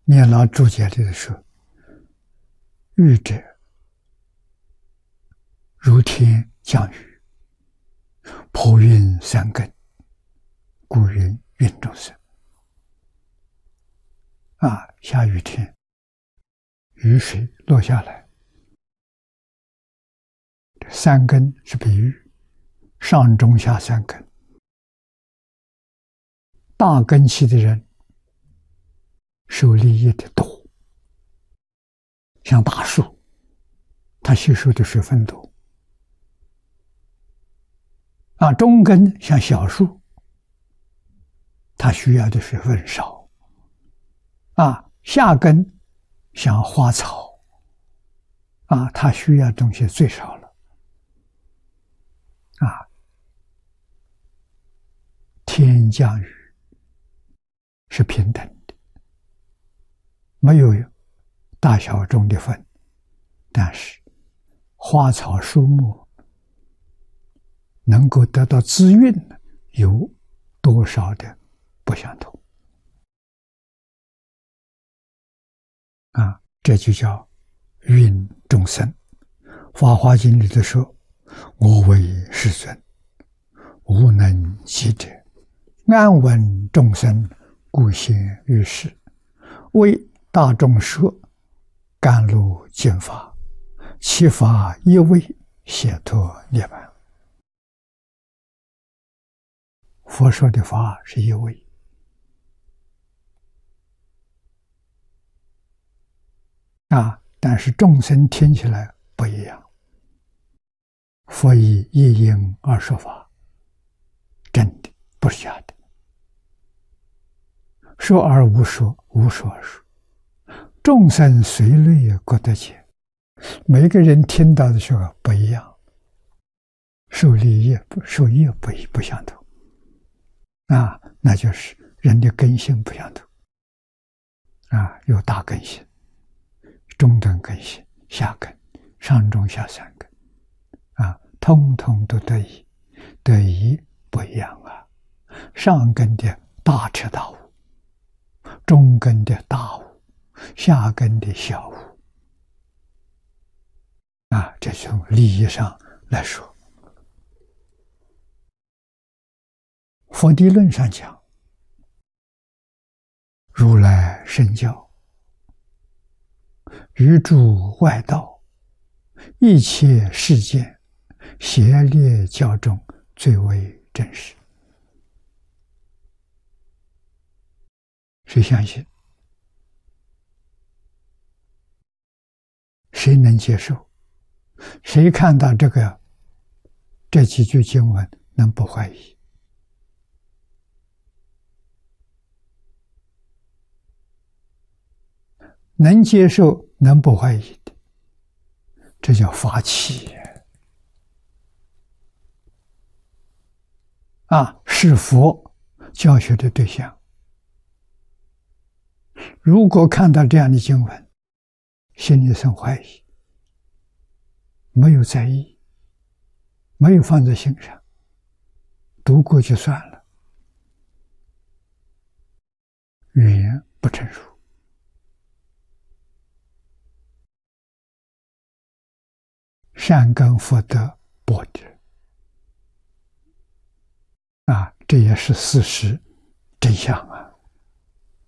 念老注解里的说：“欲者，如天降雨，普运三根，故云运众生。”下雨天，雨水落下来，三根是比喻，上中下三根。大根器的人受利益的多，像大树，它吸收的水分多。中根像小树，它需要的水分少。下根像花草，它需要的东西最少了。天降雨是平等的，没有大小中的分，但是花草树木能够得到滋润有多少的不相同。这就叫运众生。法华经里头说：“我为世尊，无能及者，安稳众生，故现于世，为大众说甘露净法，其法一味，解脱涅槃。”佛说的法是一味。但是众生听起来不一样。佛以一因而说法，真的不是假的。说而无说，无说而说，众生随类各得解。每个人听到的时候不一样，受利益受益不相同。那就是人的根性不相同。有大根性、中等根性、下根、上中下三根，通通都得益，得益不一样。上根的大彻大悟，中根的大悟，下根的小悟。这从利益上来说，佛地论上讲，如来圣教，于诸外道，一切世间，协列教中最为真实。谁相信？谁能接受？谁看到这几句经文能不怀疑？能接受能不怀疑的，这叫法器。是佛教学的对象。如果看到这样的经文，心里生怀疑，没有在意，没有放在心上，读过就算了，语言不成熟。善根福德薄的，这也是事实真相。